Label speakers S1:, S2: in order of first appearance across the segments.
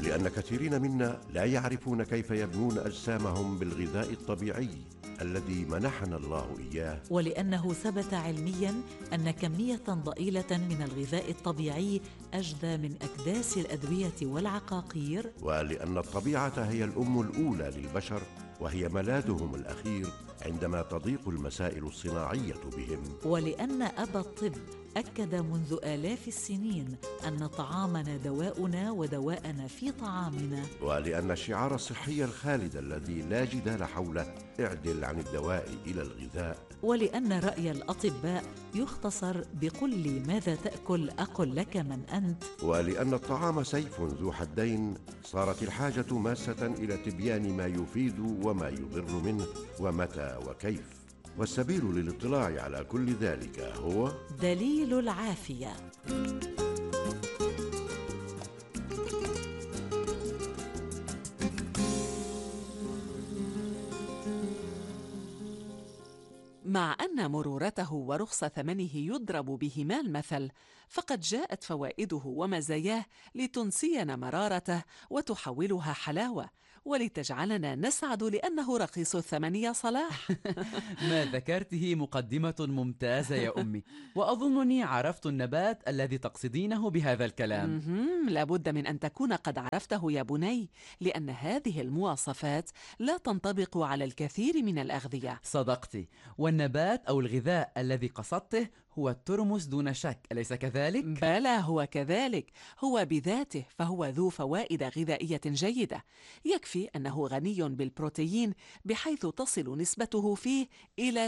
S1: لأن كثيرين منا لا يعرفون كيف يبنون أجسامهم بالغذاء الطبيعي الذي منحنا الله إياه،
S2: ولأنه ثبت علمياً أن كمية ضئيلة من الغذاء الطبيعي أجدى من أكداس الأدوية والعقاقير،
S1: ولأن الطبيعة هي الأم الأولى للبشر وهي ملاذهم الأخير عندما تضيق المسائل الصناعية بهم،
S2: ولأن أبا الطب أكد منذ آلاف السنين أن طعامنا دواؤنا ودواءنا في طعامنا،
S1: ولأن الشعار الصحي الخالد الذي لا جدال حوله اعدل عن الدواء إلى الغذاء،
S2: ولأن رأي الأطباء يختصر بقل لي ماذا تأكل أقل لك من أنت،
S1: ولأن الطعام سيف ذو حدين صارت الحاجة ماسة إلى تبيان ما يفيد وما يضر منه ومتى وكيف. والسبيل للاطلاع على كل ذلك هو
S2: دليل العافية.
S3: مع أن مرورته ورخص ثمنه يضرب بهما المثل، فقد جاءت فوائده ومزاياه لتنسينا مرارته وتحولها حلاوة، ولتجعلنا نسعد لأنه رخيص الثمن يا صلاح.
S4: ما ذكرته مقدمة ممتازة يا أمي، وأظنني عرفت النبات الذي تقصدينه بهذا الكلام.
S3: لابد من أن تكون قد عرفته يا بني، لأن هذه المواصفات لا تنطبق على الكثير من الأغذية.
S4: صدقتي، والنبات أو الغذاء الذي قصدته هو الترمس دون شك، أليس كذلك؟
S3: بلى هو كذلك، هو بذاته فهو ذو فوائد غذائية جيدة. يكفي أنه غني بالبروتين بحيث تصل نسبته فيه إلى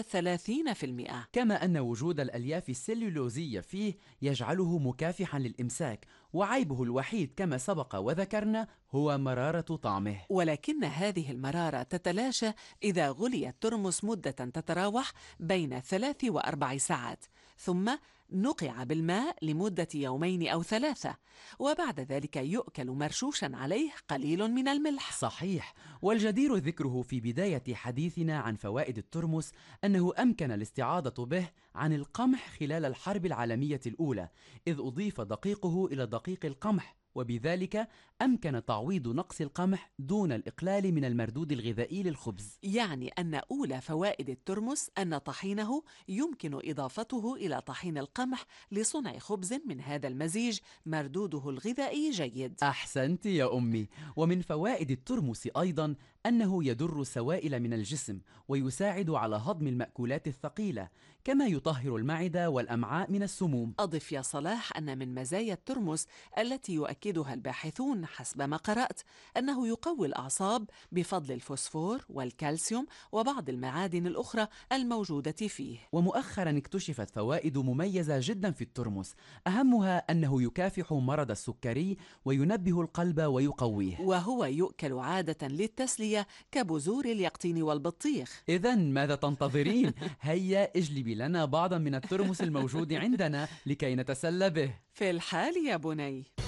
S3: 30%،
S4: كما أن وجود الألياف السلولوزية فيه يجعله مكافحا للإمساك، وعيبه الوحيد كما سبق وذكرنا هو مرارة طعمه.
S3: ولكن هذه المرارة تتلاشى إذا غلي الترمس مدة تتراوح بين 3 و4 ساعات، ثم نقع بالماء لمدة 2 أو 3، وبعد ذلك يؤكل مرشوشا عليه قليل من الملح.
S4: صحيح، والجدير ذكره في بداية حديثنا عن فوائد الترمس أنه أمكن الاستعاضة به عن القمح خلال الحرب العالمية الأولى، إذ أضيف دقيقه إلى دقيق القمح، وبذلك أمكن تعويض نقص القمح دون الإقلال من المردود الغذائي للخبز.
S3: يعني أن أولى فوائد الترمس أن طحينه يمكن إضافته إلى طحين القمح لصنع خبز من هذا المزيج مردوده الغذائي جيد.
S4: أحسنت يا أمي. ومن فوائد الترمس أيضا أنه يدر السوائل من الجسم ويساعد على هضم المأكولات الثقيلة، كما يطهر المعدة والأمعاء من السموم.
S3: أضف يا صلاح أن من مزايا الترمس التي يؤكدها الباحثون حسب ما قرأت أنه يقوي الأعصاب بفضل الفوسفور والكالسيوم وبعض المعادن الأخرى الموجودة فيه.
S4: ومؤخرا اكتشفت فوائد مميزة جدا في الترمس، أهمها أنه يكافح مرض السكري وينبه القلب ويقويه،
S3: وهو يؤكل عادة للتسلية كبذور اليقطين والبطيخ.
S4: إذن ماذا تنتظرين؟ هيا اجلبي لنا بعضا من الترمس الموجود عندنا لكي نتسلى به.
S3: في الحال يا بني.